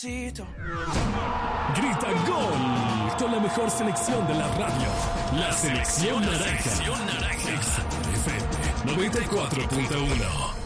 Grita gol con la mejor selección de la radio. La selección naranja. XFM 94.1.